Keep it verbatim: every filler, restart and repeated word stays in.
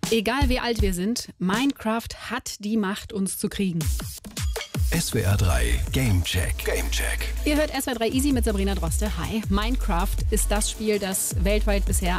Egal wie alt wir sind, Minecraft hat die Macht, uns zu kriegen. S W R drei Gamecheck. Gamecheck. Ihr hört S W R drei Easy mit Sabrina Droste. Hi. Minecraft ist das Spiel, das weltweit bisher